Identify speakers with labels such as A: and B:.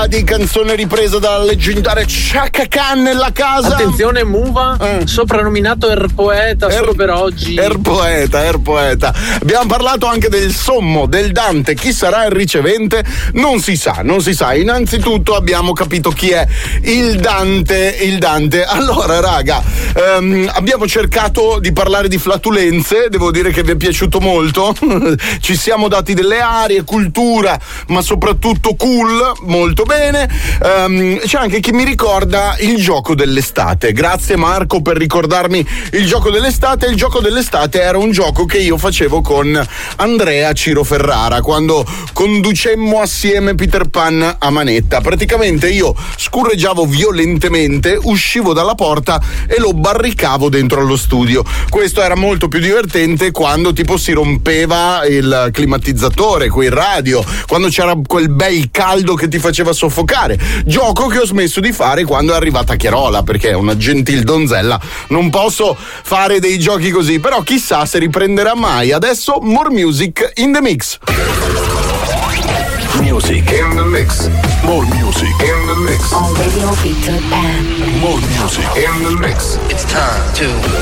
A: novità di canzone ripresa dalla leggendaria Chaka Khan nella casa.
B: Attenzione, Muva, soprannominato Poeta solo per oggi.
A: Poeta. Abbiamo parlato anche del sommo, del Dante. Chi sarà il ricevente? Non si sa. Innanzitutto abbiamo capito chi è il Dante. Allora, raga, abbiamo cercato di parlare di flatulenze. Devo dire che vi è piaciuto molto. Ci siamo dati delle arie, cultura, ma soprattutto cool, molto bene. C'è anche chi mi ricorda il gioco dell'estate. Grazie Marco per ricordarmi il gioco dell'estate. Il gioco dell'estate era un gioco che io facevo con Andrea Ciro Ferrara quando conducemmo assieme Peter Pan a manetta. Praticamente io scurreggiavo violentemente, uscivo dalla porta e lo barricavo dentro allo studio. Questo era molto più divertente quando tipo si rompeva il climatizzatore, quel radio, quando c'era quel bel caldo che ti faceva soffocare. Gioco che ho smesso di fare quando è arrivata Chiarola, perché è una gentil donzella, non posso fare dei giochi così, però chissà se riprenderà mai. Adesso more music in the mix.
C: Music in the mix. More music in the mix.
D: On Radio Peter Pan.
C: More music in the mix.
D: It's time to